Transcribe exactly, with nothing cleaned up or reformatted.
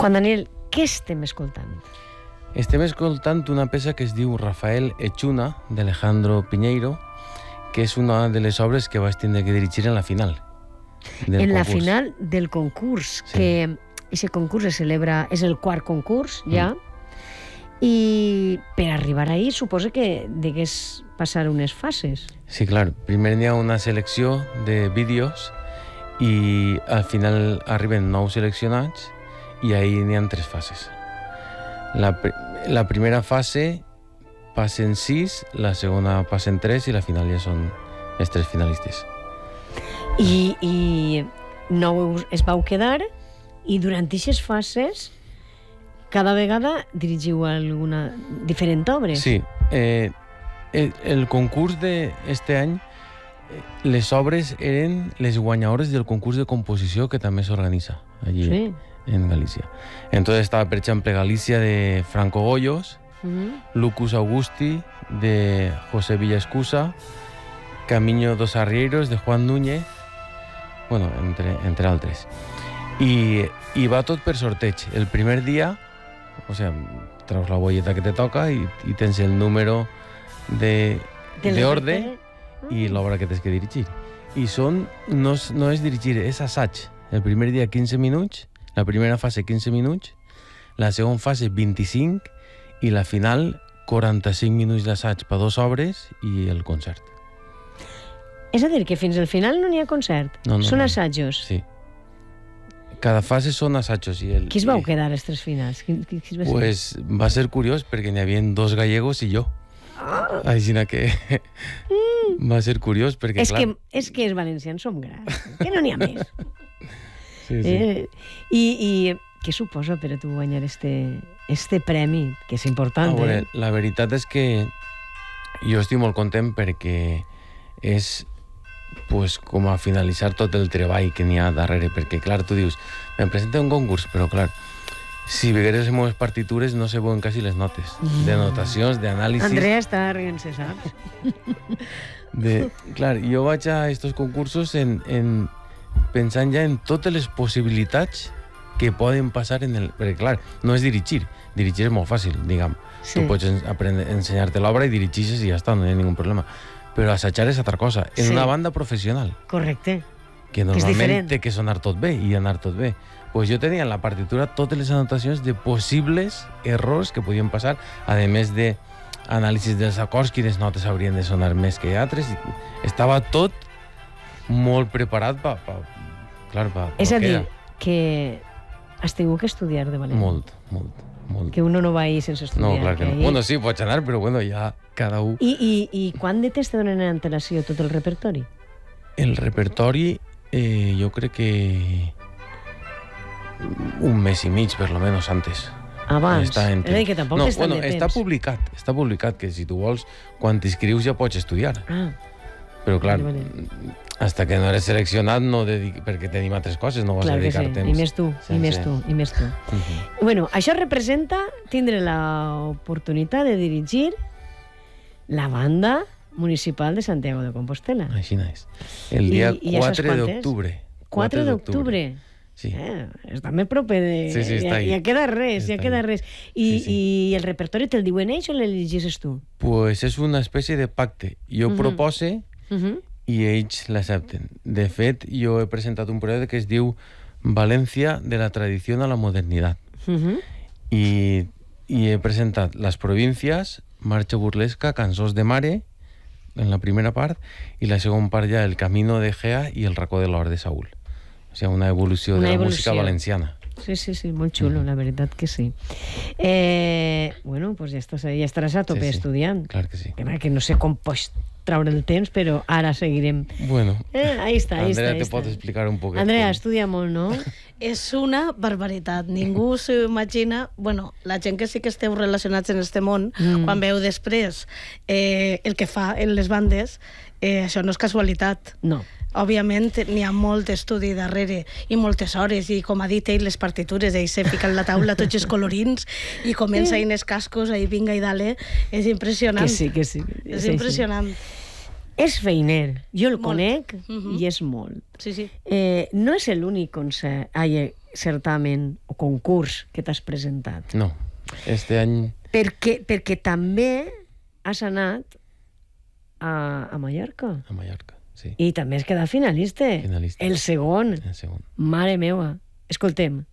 Juan Daniel, què estem escoltant? Estem escoltant una peça que es diu Rafael Echuna, d'Alejandro Piñeiro, que és una de les obres que vaig tindre que dirigir en la final del en concurs. la final del concurs, Sí. que aquest concurs se celebra, és el quart concurs, ja, mm. i per arribar ahí suposa que degués passar unes fases. Sí, clar. Primer n'hi ha una selecció de vídeos i al final arriben nou seleccionats i ahí n'hi ha tres fases. La, pr la primera fase passen sis, la segona passen tres i la final ja són els tres finalistes. I, i nou es vau quedar i durant aquestes fases cada vegada dirigiu alguna diferent obra. Sí. Eh, el, el concurs d'este any, les obres eren les guanyadores del concurs de composició que també s'organitza allí Sí. en Galícia. Entonces estava, per exemple, Galícia de Franco Goyos, Mm-hmm. Lucus Augusti de José Villaescusa, Camino dos Arrieros de Juan Núñez, bueno, entre, entre altres. I, I va tot per sorteig. El primer dia, o sea, traus la bolleta que te toca i, i tens el número de, de orde i l'obra que tens que dirigir. I són, no, és- no és dirigir, és assaig. El primer dia quinze minuts, la primera fase quinze minuts, la segona fase vint-i-cinc i la final quaranta-cinc minuts d'assaig per dues obres i el concert. És a dir, que fins al final no n'hi ha concert. No, no, Són no. assajos. Sí. Cada fase són assajos. I el, Qui es vau i- quedar als tres finals? Qui, qui, qui es va ser? Pues va ser curiós perquè n'hi havia dos gallegos i jo. Ah. Així que va ser curiós perquè, és, clar... que, és que els valencians som grans, que no n'hi ha més. Sí, sí. Eh? I, I què suposa per a tu guanyar este, este premi, que és important, A veure, eh? la veritat és que jo estic molt content perquè és pues, com a finalitzar tot el treball que n'hi ha darrere, perquè clar, tu dius, em presenta un concurs, però clar, si vegueres les meves partitures no se veuen quasi les notes, de notacions, d'anàlisis... Andrea està rient-se, saps? De, clar, jo vaig a estos concursos en, en, pensant ja en totes les possibilitats que poden passar en el... Perquè, clar, no és dirigir. Dirigir és molt fàcil, diguem. Sí. Tu pots en- aprendre, ensenyar-te l'obra i dirigixes i ja està, no hi ha ningú problema. Però assajar és altra cosa. En Sí. una banda professional, Correcte. que és normalment diferent. té que sonar tot bé i anar tot bé. Pues jo tenia en la partitura totes les anotacions de possibles errors que podien passar, a més de anàlisis dels acords, quines notes haurien de sonar més que altres. Estava tot molt preparat per... Pa, clar, pa, És a dir, era. que has tingut que estudiar de valent. Molt, molt, molt. Que uno no va ahir sense estudiar. No, clar que no. ahir- Bueno, sí, pots anar, però bueno, ja cada un... I, i, I quan de temps te donen en antelació tot el repertori? El repertori, eh, jo crec que un mes i mig, per lo menos, antes. Abans. Està en És a dir, que tampoc no, és tant bueno, de està temps. publicat, està publicat, que si tu vols, quan t'inscrius ja pots estudiar. Ah, Però, clar, Vale, hasta que no eres seleccionat, no dedic... perquè tenim altres coses, no vas clar a que sí. dedicar temps. I més tu, i sense- més tu, i més tu. Uh -huh. Bueno, això representa tindre l'oportunitat de dirigir la banda municipal de Santiago de Compostela. Així és. El dia I- i ja saps quatre quantes? d'octubre. quatre d'octubre. Sí. Eh, està més proper de... Sí, sí, està ja, ahí. ja queda res, ja Està queda ahí. res. I, Sí, sí. I el repertori te'l diuen ells o l'elegis tu? Pues és una espècie de pacte. Jo Mhm. propose Uh -huh. i ells l'accepten. De fet, jo he presentat un projecte que es diu València de la tradició a la modernitat. Uh -huh. I, i he presentat les províncies, marxa burlesca, cançons de mare, en la primera part, i la segona part ja el Camino de Gea i el racó de l'or de Saúl. O sigui, una evolució Una de la evolució. música valenciana. Sí, sí, sí, molt xulo, la veritat que sí. Eh, bueno, doncs ja, estàs, ja estaràs a tope Sí, sí. estudiant. Clar que sí. Que, que no sé com pots traure el temps, però ara seguirem. Bueno, Eh, ahí està, ahí Andrea està. ahí te està. pot explicar un poquet. Andrea, com- estudia molt, no? És una barbaritat. Ningú s'ho imagina... Bueno, la gent que sí que esteu relacionats en este món, Mm. mm. quan veu després eh, el que fa en les bandes, eh, això no és casualitat. No. Òbviament, n'hi ha molt estudi darrere i moltes hores, i com ha dit ell, les partitures, ell se fica en la taula tots els colorins i comença en els cascos, ahí vinga i dale. És impressionant. Que sí, que sí. És Sí, sí. impressionant. És feiner. Jo el Molt. conec Mhm. i és molt. Sí, sí. Eh, no és l'únic concert, ai, certamen o o concurs que t'has presentat? No, este any... Perquè, perquè també has anat a, a Mallorca. A Mallorca, sí. I també has quedat finalista. Finalista. El segon. El segon. Mare meua. Escoltem.